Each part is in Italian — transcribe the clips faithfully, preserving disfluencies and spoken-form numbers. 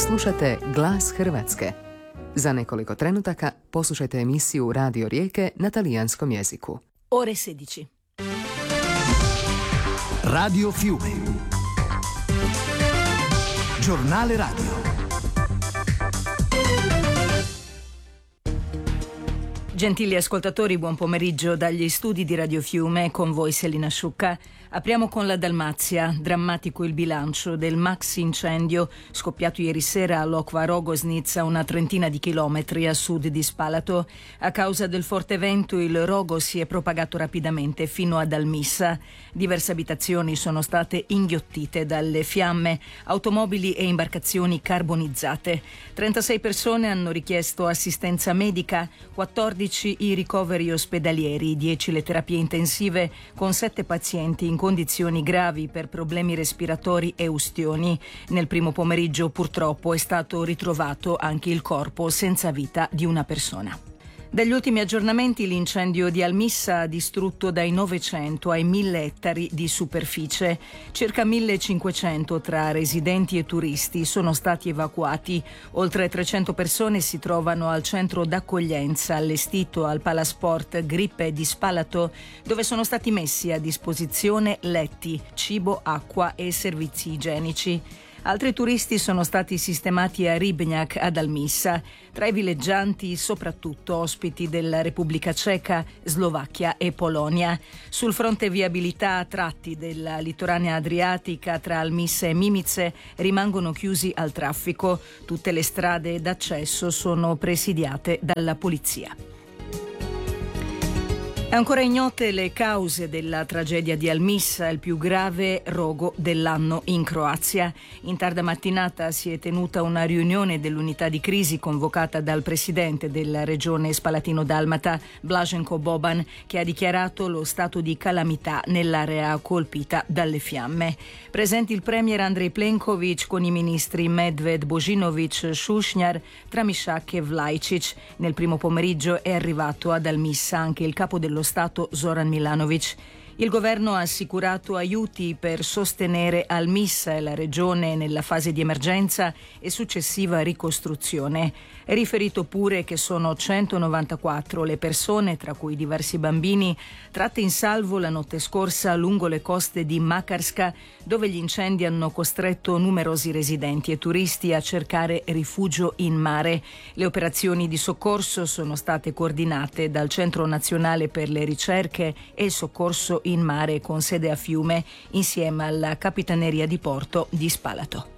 Slušate Glas Hrvatske. Za nekoliko trenutaka poslušajte emisiju Radio Rijeke na talijanskom jeziku. Ore sedici. Radio Fiume. Giornale radio. Gentili ascoltatori, buon pomeriggio dagli studi di Radio Fiume, con voi Selina Sciucca. Apriamo con la Dalmazia. Drammatico il bilancio del maxi incendio scoppiato ieri sera a Lokva Rogosnica, a una trentina di chilometri a sud di Spalato. A causa del forte vento il rogo si è propagato rapidamente fino ad Almissa. Diverse abitazioni sono state inghiottite dalle fiamme, automobili e imbarcazioni carbonizzate. trentasei persone hanno richiesto assistenza medica, quattordici i ricoveri ospedalieri, dieci le terapie intensive, con sette pazienti in condizioni gravi per problemi respiratori e ustioni. Nel primo pomeriggio purtroppo è stato ritrovato anche il corpo senza vita di una persona. Dagli ultimi aggiornamenti, l'incendio di Almissa ha distrutto dai novecento ai mille ettari di superficie. Circa millecinquecento tra residenti e turisti sono stati evacuati. Oltre trecento persone si trovano al centro d'accoglienza allestito al Palasport Grippe di Spalato, dove sono stati messi a disposizione letti, cibo, acqua e servizi igienici. Altri turisti sono stati sistemati a Rybnik ad Almissa, tra i villeggianti soprattutto ospiti della Repubblica Ceca, Slovacchia e Polonia. Sul fronte viabilità, tratti della litoranea adriatica tra Almissa e Mimice rimangono chiusi al traffico. Tutte le strade d'accesso sono presidiate dalla polizia. Ancora ignote le cause della tragedia di Almissa, il più grave rogo dell'anno in Croazia. In tarda mattinata si è tenuta una riunione dell'unità di crisi convocata dal presidente della regione Spalatino-Dalmata, Blaženko Boban, che ha dichiarato lo stato di calamità nell'area colpita dalle fiamme. Presenti il premier Andrej Plenković con i ministri Medved, Božinović, Šušnjar, Tramišak e Vlajčić. Nel primo pomeriggio è arrivato ad Almissa anche il capo dello Stato Zoran Milanović. Il governo ha assicurato aiuti per sostenere Almissa e la regione nella fase di emergenza e successiva ricostruzione. È riferito pure che sono centonovantaquattro le persone, tra cui diversi bambini, tratte in salvo la notte scorsa lungo le coste di Makarska, dove gli incendi hanno costretto numerosi residenti e turisti a cercare rifugio in mare. Le operazioni di soccorso sono state coordinate dal Centro Nazionale per le Ricerche e il Soccorso in mare con sede a Fiume, insieme alla Capitaneria di Porto di Spalato.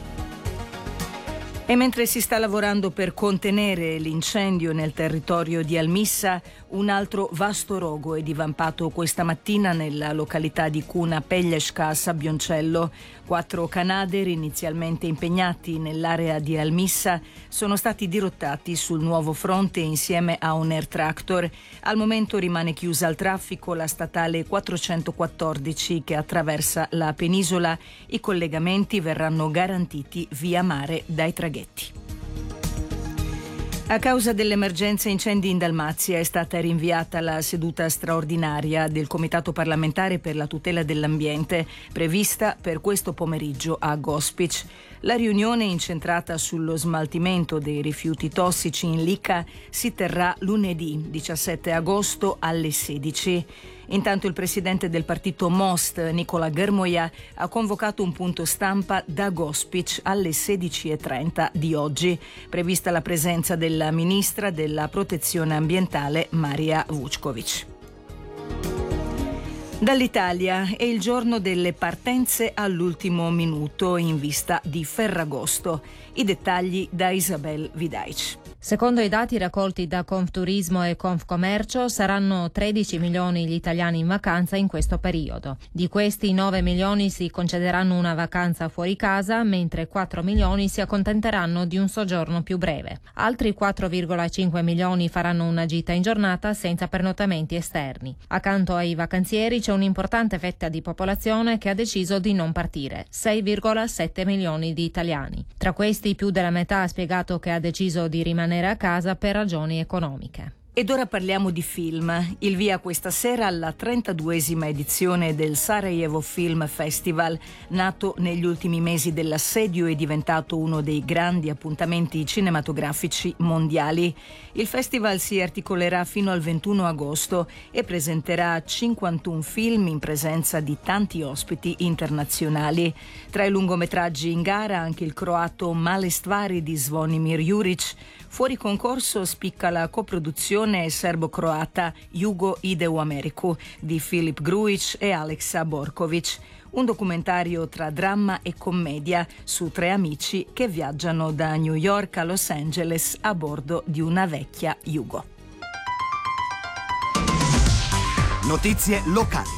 E mentre si sta lavorando per contenere l'incendio nel territorio di Almissa, un altro vasto rogo è divampato questa mattina nella località di Cuna Pelješka a Sabbioncello. Quattro Canadair inizialmente impegnati nell'area di Almissa sono stati dirottati sul nuovo fronte insieme a un air tractor. Al momento rimane chiusa al traffico la statale quattrocentoquattordici che attraversa la penisola. I collegamenti verranno garantiti via mare dai traghetti. A causa dell'emergenza incendi in Dalmazia è stata rinviata la seduta straordinaria del Comitato parlamentare per la tutela dell'ambiente, prevista per questo pomeriggio a Gospić. La riunione, incentrata sullo smaltimento dei rifiuti tossici in Lica, si terrà lunedì diciassette agosto alle sedici. Intanto il presidente del partito Most, Nicola Grmoja, ha convocato un punto stampa da Gospić alle sedici e trenta di oggi, prevista la presenza della ministra della protezione ambientale Marija Vučković. Dall'Italia è il giorno delle partenze all'ultimo minuto in vista di Ferragosto. I dettagli da Isabel Vidaic. Secondo i dati raccolti da Confturismo e Confcommercio, saranno tredici milioni gli italiani in vacanza in questo periodo. Di questi, nove milioni si concederanno una vacanza fuori casa, mentre quattro milioni si accontenteranno di un soggiorno più breve. Altri quattro virgola cinque milioni faranno una gita in giornata senza pernottamenti esterni. Accanto ai vacanzieri c'è un'importante fetta di popolazione che ha deciso di non partire, sei virgola sette milioni di italiani. Tra questi, più della metà ha spiegato che ha deciso di rimanere a casa per ragioni economiche. Ed ora parliamo di film. Il via questa sera alla trentaduesima edizione del Sarajevo Film Festival, nato negli ultimi mesi dell'assedio e diventato uno dei grandi appuntamenti cinematografici mondiali. Il festival si articolerà fino al ventuno agosto e presenterà cinquantuno film in presenza di tanti ospiti internazionali. Tra i lungometraggi in gara anche il croato Male stvari di Zvonimir Juric. Fuori concorso spicca la coproduzione serbo-croata Jugo ide u Ameriku di Filip Grujic e Aleksa Borkovic, un documentario tra dramma e commedia su tre amici che viaggiano da New York a Los Angeles a bordo di una vecchia Jugo. Notizie locali.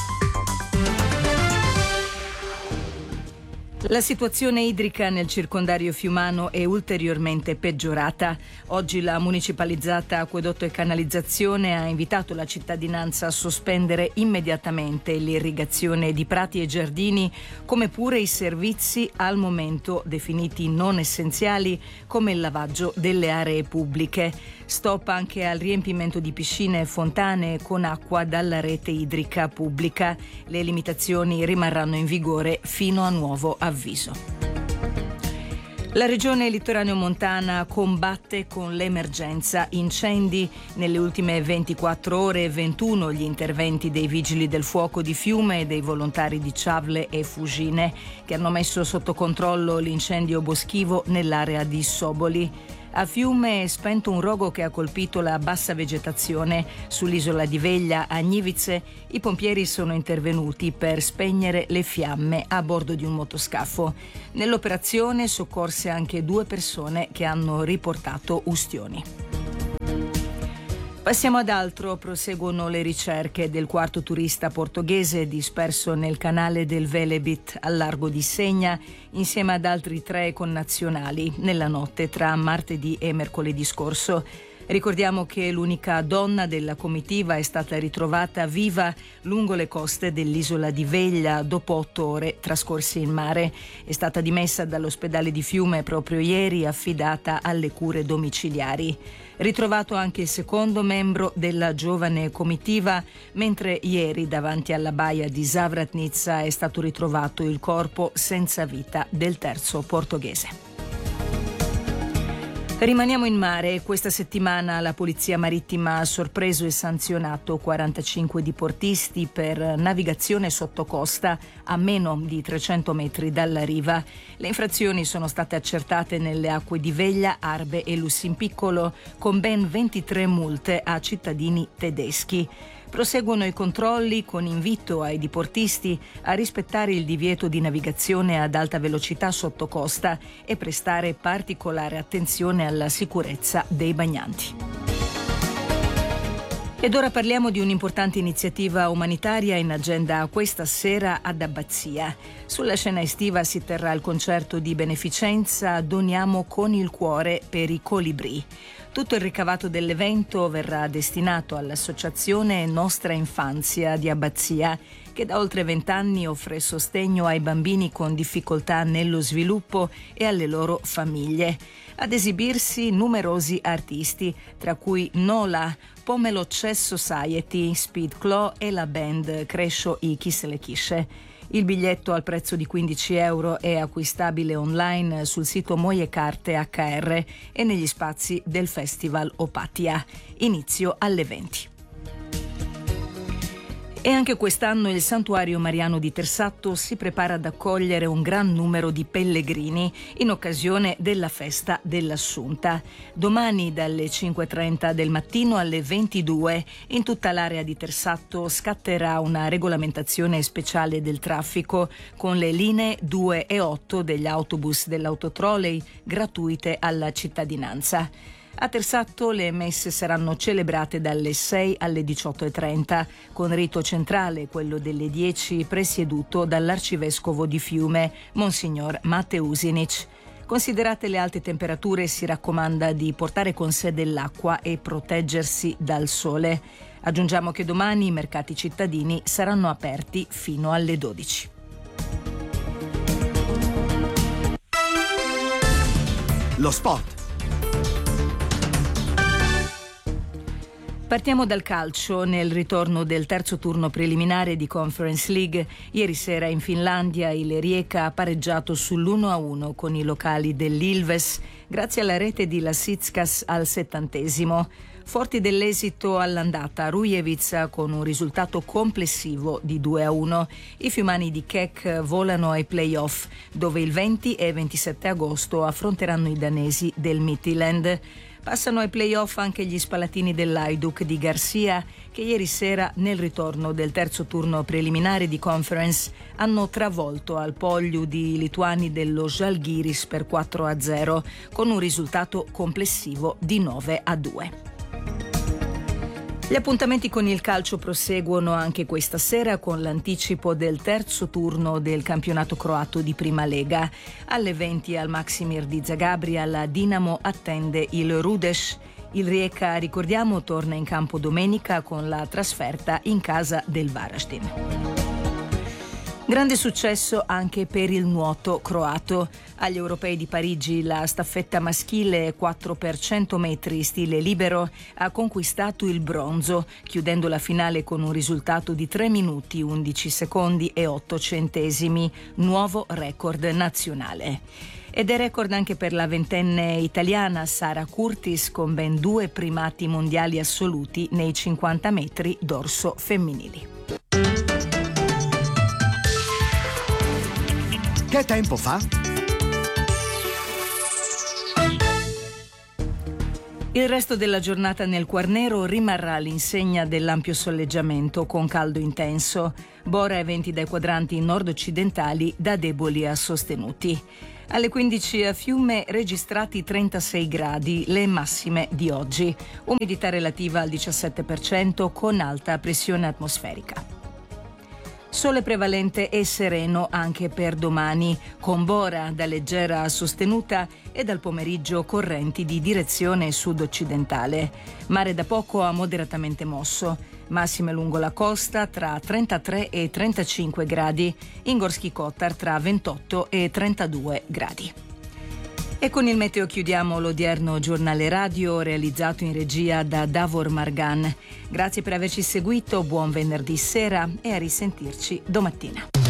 La situazione idrica nel circondario fiumano è ulteriormente peggiorata. Oggi la municipalizzata Acquedotto e Canalizzazione ha invitato la cittadinanza a sospendere immediatamente l'irrigazione di prati e giardini, come pure i servizi al momento definiti non essenziali, come il lavaggio delle aree pubbliche. Stop anche al riempimento di piscine e fontane con acqua dalla rete idrica pubblica. Le limitazioni rimarranno in vigore fino a nuovo avviso. La regione litoraneo-montana combatte con l'emergenza incendi. Nelle ultime ventiquattro ore ventuno gli interventi dei vigili del fuoco di Fiume e dei volontari di Ciavle e Fugine, che hanno messo sotto controllo l'incendio boschivo nell'area di Soboli. A Fiume è spento un rogo che ha colpito la bassa vegetazione. Sull'isola di Veglia, a Gnivice, i pompieri sono intervenuti per spegnere le fiamme a bordo di un motoscafo. Nell'operazione soccorse anche due persone che hanno riportato ustioni. Passiamo ad altro. Proseguono le ricerche del quarto turista portoghese disperso nel canale del Velebit al largo di Segna insieme ad altri tre connazionali nella notte tra martedì e mercoledì scorso. Ricordiamo che l'unica donna della comitiva è stata ritrovata viva lungo le coste dell'isola di Veglia dopo otto ore trascorse in mare. È stata dimessa dall'ospedale di Fiume proprio ieri, affidata alle cure domiciliari. Ritrovato anche il secondo membro della giovane comitiva, mentre ieri davanti alla baia di Zavratnica è stato ritrovato il corpo senza vita del terzo portoghese. Rimaniamo in mare. Questa settimana la Polizia Marittima ha sorpreso e sanzionato quarantacinque diportisti per navigazione sotto costa a meno di trecento metri dalla riva. Le infrazioni sono state accertate nelle acque di Veglia, Arbe e Lussimpiccolo, con ben ventitré multe a cittadini tedeschi. Proseguono i controlli con invito ai diportisti a rispettare il divieto di navigazione ad alta velocità sotto costa e prestare particolare attenzione alla sicurezza dei bagnanti. Ed ora parliamo di un'importante iniziativa umanitaria in agenda questa sera ad Abbazia. Sulla scena estiva si terrà il concerto di beneficenza Doniamo con il cuore per i colibrì. Tutto il ricavato dell'evento verrà destinato all'associazione Nostra Infanzia di Abbazia, che da oltre vent'anni offre sostegno ai bambini con difficoltà nello sviluppo e alle loro famiglie. Ad esibirsi numerosi artisti, tra cui Nola, Pomelo Chess Society, Speed Claw e la band Crescio i Kiselekisce. Il biglietto al prezzo di quindici euro è acquistabile online sul sito Moje Carte acca erre e negli spazi del Festival Opatia. Inizio alle venti. E anche quest'anno il Santuario Mariano di Tersatto si prepara ad accogliere un gran numero di pellegrini in occasione della festa dell'Assunta. Domani dalle cinque e trenta del mattino alle ventidue in tutta l'area di Tersatto scatterà una regolamentazione speciale del traffico con le linee due e otto degli autobus dell'autotrolley gratuite alla cittadinanza. A Tersatto le messe saranno celebrate dalle sei alle diciotto e trenta, con rito centrale, quello delle dieci, presieduto dall'arcivescovo di Fiume, Monsignor Matteo Usinic. Considerate le alte temperature, si raccomanda di portare con sé dell'acqua e proteggersi dal sole. Aggiungiamo che domani i mercati cittadini saranno aperti fino alle dodici. Lo sport. Partiamo dal calcio. Nel ritorno del terzo turno preliminare di Conference League, ieri sera in Finlandia il Rijeka ha pareggiato sull'uno a uno con i locali dell'Ilves grazie alla rete di Lasitskas al settantesimo. Forti dell'esito all'andata, Rujevic con un risultato complessivo di due a uno. I fiumani di Kek volano ai play-off, dove il venti e ventisette agosto affronteranno i danesi del Midtjylland. Passano ai play-off anche gli spalatini dell'Hajduk di Garcia, che ieri sera, nel ritorno del terzo turno preliminare di Conference, hanno travolto al Poliu di lituani dello Žalgiris per quattro a zero, con un risultato complessivo di nove a due. Gli appuntamenti con il calcio proseguono anche questa sera con l'anticipo del terzo turno del campionato croato di Prima Lega. Alle venti al Maksimir di Zagabria la Dinamo attende il Rudeš. Il Rijeka, ricordiamo, torna in campo domenica con la trasferta in casa del Varaždin. Grande successo anche per il nuoto croato. Agli Europei di Parigi la staffetta maschile quattro per cento metri stile libero ha conquistato il bronzo, chiudendo la finale con un risultato di tre minuti, undici secondi e otto centesimi, nuovo record nazionale. Ed è record anche per la ventenne italiana Sara Curtis, con ben due primati mondiali assoluti nei cinquanta metri dorso femminili. Che tempo fa? Il resto della giornata nel Quarnero rimarrà all'insegna dell'ampio soleggiamento con caldo intenso. Bora e venti dai quadranti nord-occidentali, da deboli a sostenuti. Alle quindici a Fiume registrati trentasei gradi, le massime di oggi. Umidità relativa al diciassette per cento con alta pressione atmosferica. Sole prevalente e sereno anche per domani, con Bora da leggera a sostenuta e dal pomeriggio correnti di direzione sud-occidentale. Mare da poco a moderatamente mosso. Massime lungo la costa tra trentatré e trentacinque gradi, in Gorski Kotar tra ventotto e trentadue gradi. E con il meteo chiudiamo l'odierno giornale radio realizzato in regia da Davor Margan. Grazie per averci seguito, buon venerdì sera e a risentirci domattina.